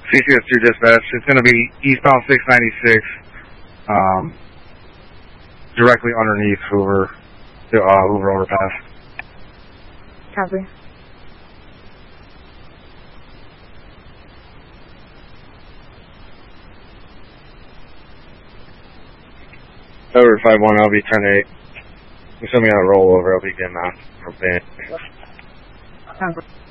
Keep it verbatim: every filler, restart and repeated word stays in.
C C S two dispatch. It's going to be eastbound six ninety-six, um, directly underneath Hoover, the uh, Hoover overpass. Copy. Over five one, I'll be ten eight. You send me on a rollover, I'll be getting on. Okay. Copy.